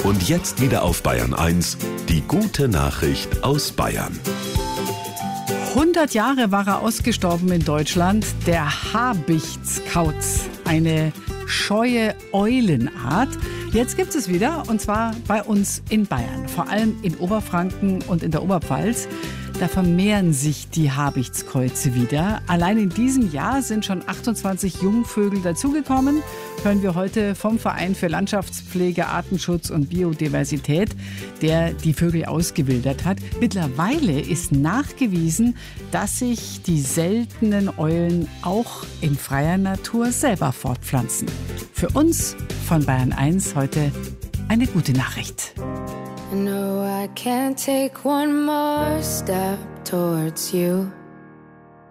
Und jetzt wieder auf Bayern 1, die gute Nachricht aus Bayern. 100 Jahre war er ausgestorben in Deutschland, der Habichtskauz, eine scheue Eulenart. Jetzt gibt es wieder, und zwar bei uns in Bayern, vor allem in Oberfranken und in der Oberpfalz. Da vermehren sich die Habichtskäuze wieder. Allein in diesem Jahr sind schon 28 Jungvögel dazugekommen. Hören wir heute vom Verein für Landschaftspflege, Artenschutz und Biodiversität, der die Vögel ausgewildert hat. Mittlerweile ist nachgewiesen, dass sich die seltenen Eulen auch in freier Natur selber fortpflanzen. Für uns von Bayern 1 heute eine gute Nachricht. No, I can't take one more step towards you.